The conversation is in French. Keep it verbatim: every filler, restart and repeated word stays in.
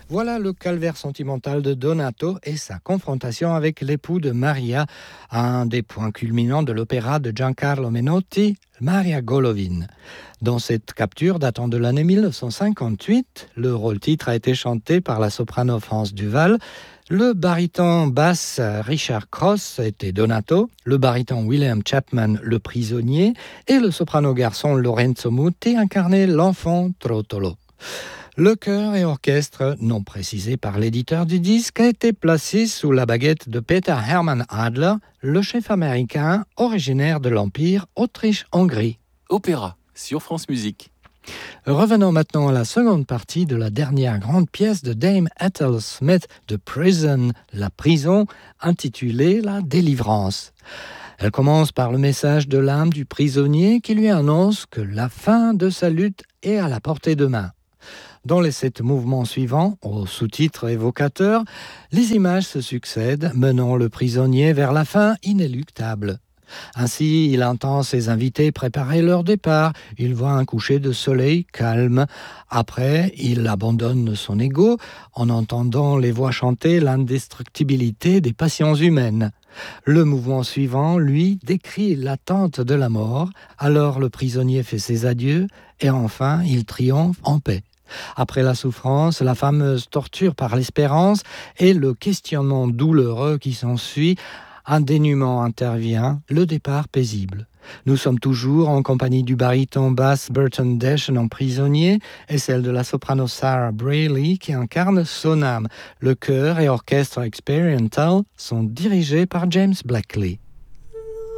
Voilà le calvaire sentimental de Donato et sa confrontation avec l'époux de Maria, un des points culminants de l'opéra de Giancarlo Menotti, Maria Golovin. Dans cette capture datant de l'année mille neuf cent cinquante-huit, le rôle-titre a été chanté par la soprano France Duval. Le baryton basse Richard Cross était Donato, le baryton William Chapman le prisonnier et le soprano garçon Lorenzo Muti incarnait l'enfant Trottolo. Le chœur et orchestre, non précisé par l'éditeur du disque, a été placé sous la baguette de Peter Hermann Adler, le chef américain originaire de l'Empire Autriche-Hongrie. Opéra sur France Musique. Revenons maintenant à la seconde partie de la dernière grande pièce de Dame Ethel Smith de Prison, la prison, intitulée La délivrance. Elle commence par le message de l'âme du prisonnier qui lui annonce que la fin de sa lutte est à la portée de main. Dans les sept mouvements suivants, au sous-titre évocateur, les images se succèdent, menant le prisonnier vers la fin inéluctable. Ainsi, il entend ses invités préparer leur départ. Il voit un coucher de soleil calme. Après, il abandonne son ego en entendant les voix chanter l'indestructibilité des passions humaines. Le mouvement suivant, lui, décrit l'attente de la mort. Alors le prisonnier fait ses adieux et enfin, il triomphe en paix. Après la souffrance, la fameuse torture par l'espérance et le questionnement douloureux qui s'ensuit, un dénûment intervient, le départ paisible. Nous sommes toujours en compagnie du baryton basse Burton Deschen en prisonnier et celle de la soprano Sarah Braley qui incarne son âme. Le chœur et orchestre expérimental sont dirigés par James Blackley.